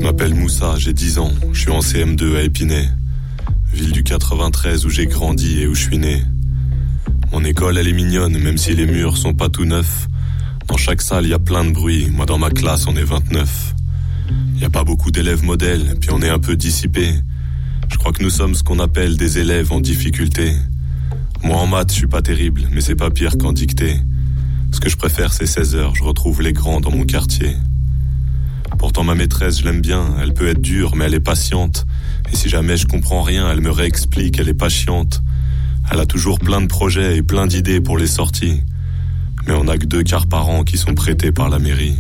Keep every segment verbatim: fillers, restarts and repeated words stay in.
m'appelle Moussa, j'ai dix ans, je suis en C M deux à Épinay, ville du quatre-vingt-treize où j'ai grandi et où je suis né. Mon école elle est mignonne, même si les murs sont pas tout neufs. Dans chaque salle y a plein de bruit, moi dans ma classe on est vingt-neuf. Y a pas beaucoup d'élèves modèles, puis on est un peu dissipés. Je crois que nous sommes ce qu'on appelle des élèves en difficulté. Moi en maths je suis pas terrible, mais c'est pas pire qu'en dictée. Ce que je préfère c'est seize heures, je retrouve les grands dans mon quartier. Pourtant ma maîtresse je l'aime bien, elle peut être dure mais elle est patiente. Et si jamais je comprends rien, elle me réexplique, elle est pas chiante. Elle a toujours plein de projets et plein d'idées pour les sorties. Mais on a que deux quarts par an qui sont prêtés par la mairie.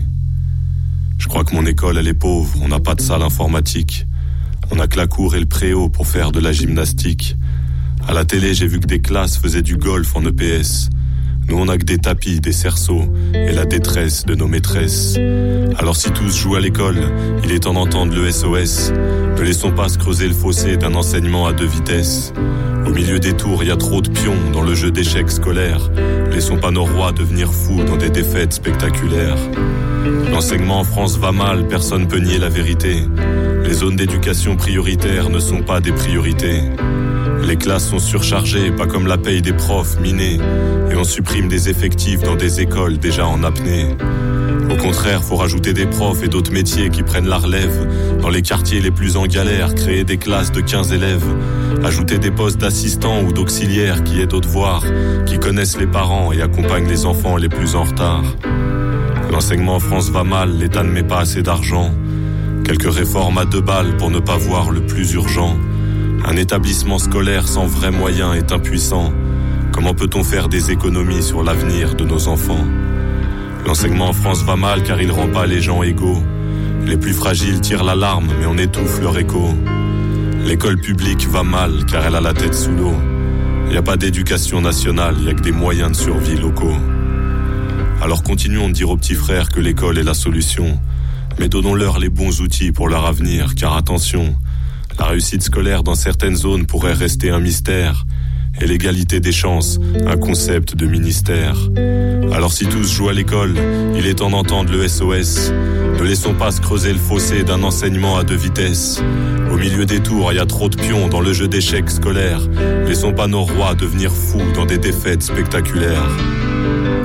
Je crois que mon école elle est pauvre, on n'a pas de salle informatique. On a que la cour et le préau pour faire de la gymnastique. À la télé j'ai vu que des classes faisaient du golf en E P S. Nous on a que des tapis, des cerceaux et la détresse de nos maîtresses. Alors si tous jouent à l'école, il est temps d'entendre le S O S. Ne laissons pas se creuser le fossé d'un enseignement à deux vitesses. Au milieu des tours, il y a trop de pions dans le jeu d'échecs scolaires. Laissons pas nos rois devenir fous dans des défaites spectaculaires. L'enseignement en France va mal, personne peut nier la vérité. Les zones d'éducation prioritaires ne sont pas des priorités. Les classes sont surchargées, pas comme la paye des profs, minée. Et on supprime des effectifs dans des écoles déjà en apnée. Au contraire, faut rajouter des profs et d'autres métiers qui prennent la relève. Dans les quartiers les plus en galère, créer des classes de quinze élèves. Ajouter des postes d'assistants ou d'auxiliaires qui aident aux devoirs, qui connaissent les parents et accompagnent les enfants les plus en retard. L'enseignement en France va mal, l'État ne met pas assez d'argent. Quelques réformes à deux balles pour ne pas voir le plus urgent. Un établissement scolaire sans vrais moyens est impuissant. Comment peut-on faire des économies sur l'avenir de nos enfants ? L'enseignement en France va mal car il rend pas les gens égaux. Les plus fragiles tirent l'alarme mais on étouffe leur écho. L'école publique va mal car elle a la tête sous l'eau. Y a pas d'éducation nationale, y a que des moyens de survie locaux. Alors continuons de dire aux petits frères que l'école est la solution. Mais donnons-leur les bons outils pour leur avenir, car attention, la réussite scolaire dans certaines zones pourrait rester un mystère. Et l'égalité des chances, un concept de ministère. Alors si tous jouent à l'école, il est temps d'entendre le S O S. Ne laissons pas se creuser le fossé d'un enseignement à deux vitesses. Au milieu des tours, il y a trop de pions dans le jeu d'échecs scolaires. Laissons pas nos rois devenir fous dans des défaites spectaculaires.